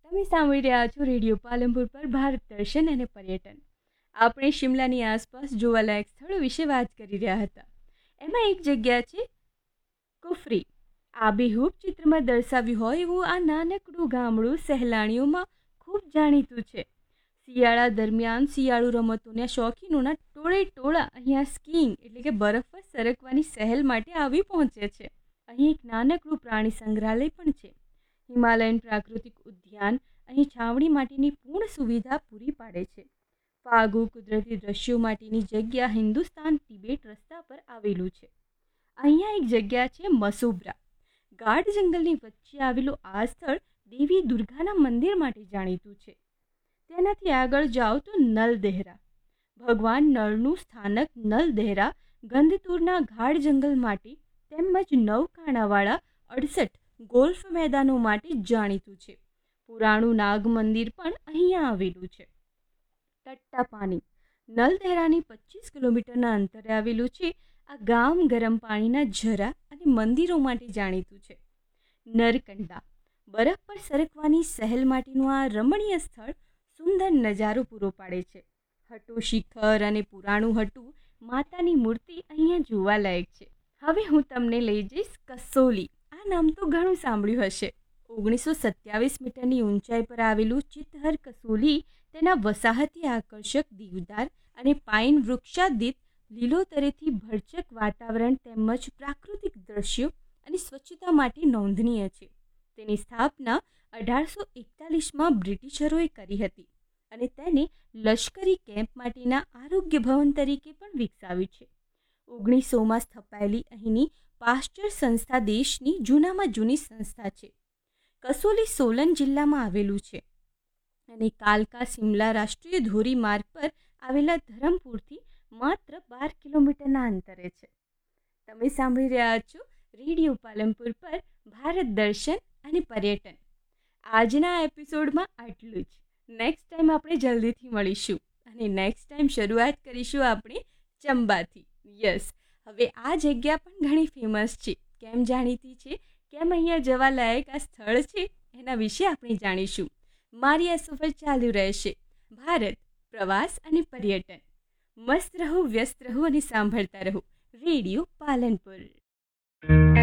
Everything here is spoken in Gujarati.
તમે સાંભળી રહ્યા છો રેડિયો પાલનપુર પર ભારત દર્શન અને પર્યટન. આપણે શિમલાની આસપાસ જોવાલાયક સ્થળો વિશે વાત કરી રહ્યા હતા. એમાં એક જગ્યા છે કુફરી. આબેહૂબ ચિત્રમાં દર્શાવ્યું હોય એવું આ નાનકડું ગામડું સહેલાણીઓમાં ખૂબ જાણીતું છે. શિયાળા દરમિયાન શિયાળુ રમતોના શોખીનોના ટોળે ટોળા અહીંયા સ્કીઇંગ એટલે કે બરફ પર સરકવાની સહેલ માટે આવી પહોંચે છે. અહીં એક નાનકડું પ્રાણી સંગ્રહાલય પણ છે. હિમાલયન પ્રાકૃતિક ઉદ્યાન અહીં છાવણી માટેની પૂર્ણ સુવિધા પૂરી પાડે છે. ફાગુ કુદરતી દ્રશ્યો માટેની જગ્યા હિન્દુસ્તાન તિબેટ રસ્તા પર આવેલું છે. અહીંયા એક જગ્યા છે મસોબ્રા. ગાઢ જંગલની વચ્ચે આવેલું આ સ્થળ દેવી દુર્ગાના મંદિર માટે જાણીતું છે. તેનાથી આગળ જાઓ તો નલદેહરા. ભગવાન નળનું સ્થાનક નલદેહરા ગંધતુરના ગાઢ જંગલ માટે તેમજ નવકાણાવાળા 68 ગોલ્ફ મેદાનો માટે જાણીતું છે. પુરાણું નાગ મંદિર પણ અહીંયા આવેલું છે. ટટ્ટાપાની. નલદેહરાની 25 કિલોમીટરના અંતરે આવેલું છે. આ ગામ ગરમ પાણીના ઝરા અને મંદિરો માટે જાણીતું છે. નરકંડા. બરફ પર સરકવાની સહેલ માટેનું આ રમણીય સ્થળ સુંદર નજારો પૂરો પાડે છે. હટુ શિખર અને પુરાણું હટુ માતાની મૂર્તિ અહીંયા જોવાલાયક છે. હવે હું તમને લઈ જઈશ કસોલી. આ નામ તો ઘણું સાંભળ્યું હશે. 1927 મીટરની ઊંચાઈ પર આવેલું ચિત્તહર કસોલી તેના વસાહતી આકર્ષક દેવદાર અને પાઇન વૃક્ષાદિત લીલોતરીથી ભરચક વાતાવરણ તેમજ પ્રાકૃતિક દ્રશ્યો અને સ્વચ્છતા માટે નોંધનીય છે. તેની સ્થાપના 1841માં બ્રિટિશરોએ કરી હતી અને તેને લશ્કરી કેમ્પ માટેના આરોગ્ય ભવન તરીકે પણ વિકસાવ્યું છે. 1900માં સ્થપાયેલી અહીંની પાસ્ચર સંસ્થા દેશની જૂનામાં જૂની સંસ્થા છે. કસોલી સોલન જિલ્લામાં આવેલું છે અને કાલકા શિમલા રાષ્ટ્રીય ધોરીમાર્ગ પર આવેલા ધરમપુરથી માત્ર 12 કિલોમીટરના અંતરે છે. તમે સાંભળી રહ્યા છો રેડિયો પાલનપુર પર ભારત દર્શન અને પર્યટન. આજના એપિસોડમાં આટલું જ. નેક્સ્ટ ટાઈમ આપણે જલ્દીથી મળીશું અને નેક્સ્ટ ટાઈમ શરૂઆત કરીશું આપણે ચંબાથી. યસ, હવે આ જગ્યા પણ ઘણી ફેમસ છે. કેમ જાણીતી છે, કેમ અહીંયા જવા લાયક આ સ્થળ છે, એના વિશે આપણે જાણીશું. મારી આ સફર ચાલુ રહેશે. ભારત, પ્રવાસ અને પર્યટન. મસ્ત રહો, વ્યસ્ત રહો અને સાંભળતા રહો રેડિયો પાલનપુર.